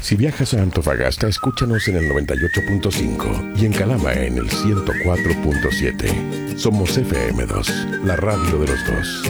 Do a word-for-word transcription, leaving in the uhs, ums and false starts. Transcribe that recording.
Si viajas a Antofagasta, escúchanos en el noventa y ocho punto cinco y en Calama en el ciento cuatro punto siete. Somos F M dos, la radio de los dos.